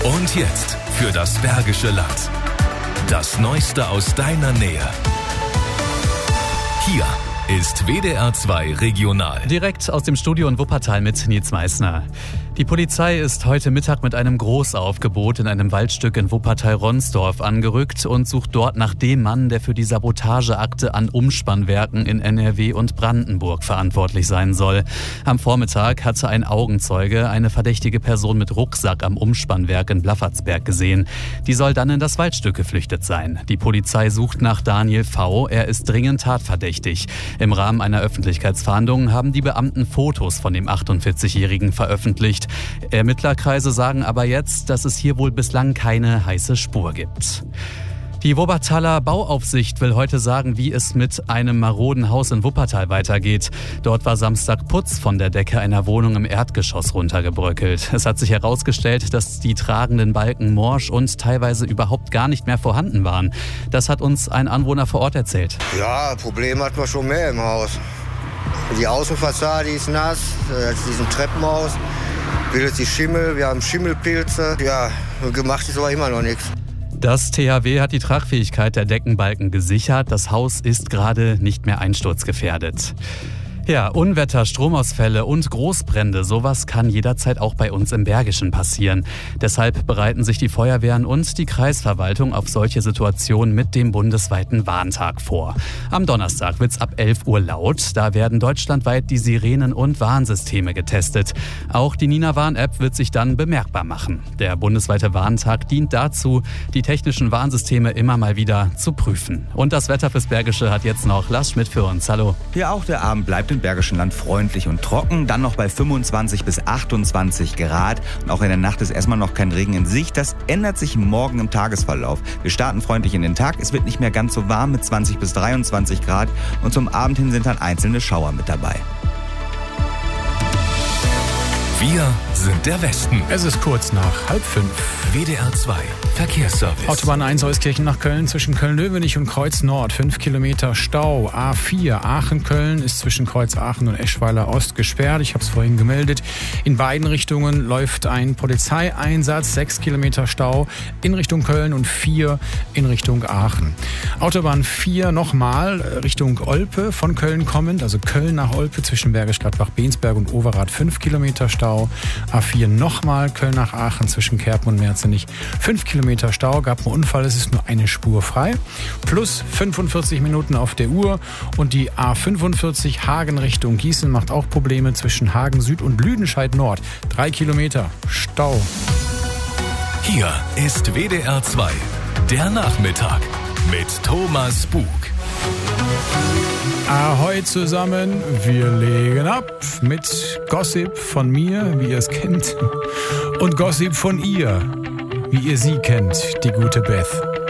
Und jetzt für das Bergische Land. Das Neueste aus deiner Nähe. Hier ist WDR 2 Regional. Direkt aus dem Studio in Wuppertal mit Nils Meissner. Die Polizei ist heute Mittag mit einem Großaufgebot in einem Waldstück in Wuppertal-Ronsdorf angerückt und sucht dort nach dem Mann, der für die Sabotageakte an Umspannwerken in NRW und Brandenburg verantwortlich sein soll. Am Vormittag hatte ein Augenzeuge eine verdächtige Person mit Rucksack am Umspannwerk in Blaffertsberg gesehen. Die soll dann in das Waldstück geflüchtet sein. Die Polizei sucht nach Daniel V. Er ist dringend tatverdächtig. Im Rahmen einer Öffentlichkeitsfahndung haben die Beamten Fotos von dem 48-Jährigen veröffentlicht. Ermittlerkreise sagen aber jetzt, dass es hier wohl bislang keine heiße Spur gibt. Die Wuppertaler Bauaufsicht will heute sagen, wie es mit einem maroden Haus in Wuppertal weitergeht. Dort war Samstag Putz von der Decke einer Wohnung im Erdgeschoss runtergebröckelt. Es hat sich herausgestellt, dass die tragenden Balken morsch und teilweise überhaupt gar nicht mehr vorhanden waren. Das hat uns ein Anwohner vor Ort erzählt. Ja, Problem hat man schon mehr im Haus. Die Außenfassade ist nass, diesen Treppenhaus. Bildet sich Schimmel, wir haben Schimmelpilze. Ja, gemacht ist aber immer noch nichts. Das THW hat die Tragfähigkeit der Deckenbalken gesichert. Das Haus ist gerade nicht mehr einsturzgefährdet. Ja, Unwetter, Stromausfälle und Großbrände, sowas kann jederzeit auch bei uns im Bergischen passieren. Deshalb bereiten sich die Feuerwehren und die Kreisverwaltung auf solche Situationen mit dem bundesweiten Warntag vor. Am Donnerstag wird's ab 11 Uhr laut. Da werden deutschlandweit die Sirenen- und Warnsysteme getestet. Auch die Nina-Warn-App wird sich dann bemerkbar machen. Der bundesweite Warntag dient dazu, die technischen Warnsysteme immer mal wieder zu prüfen. Und das Wetter fürs Bergische hat jetzt noch Lars Schmidt für uns. Hallo. Ja, auch der Abend bleibt im Bergischen Land freundlich und trocken, dann noch bei 25 bis 28 Grad. Und auch in der Nacht ist erstmal noch kein Regen in Sicht. Das ändert sich morgen im Tagesverlauf. Wir starten freundlich in den Tag. Es wird nicht mehr ganz so warm mit 20 bis 23 Grad. Und zum Abend hin sind dann einzelne Schauer mit dabei. Wir sind der Westen. Es ist kurz nach 4:30. WDR 2 Verkehrsservice. Autobahn 1 Euskirchen nach Köln zwischen Köln-Löwenich und Kreuz Nord. 5 Kilometer Stau. A4 Aachen-Köln ist zwischen Kreuz Aachen und Eschweiler Ost gesperrt. Ich habe es vorhin gemeldet. In beiden Richtungen läuft ein Polizeieinsatz. 6 Kilometer Stau in Richtung Köln und 4 in Richtung Aachen. Autobahn 4 nochmal Richtung Olpe von Köln kommend. Also Köln nach Olpe zwischen Bergisch Gladbach-Bensberg und Overath. 5 Kilometer Stau. A4 nochmal Köln nach Aachen zwischen Kerpen und Merzenich. 5 Kilometer Stau, gab einen Unfall, es ist nur eine Spur frei. Plus 45 Minuten auf der Uhr. Und die A45 Hagen Richtung Gießen macht auch Probleme zwischen Hagen Süd und Lüdenscheid Nord. 3 Kilometer Stau. Hier ist WDR 2, der Nachmittag mit Thomas Bug. Ahoi zusammen, wir legen ab mit Gossip von mir, wie ihr es kennt, und Gossip von ihr, wie ihr sie kennt, die gute Beth.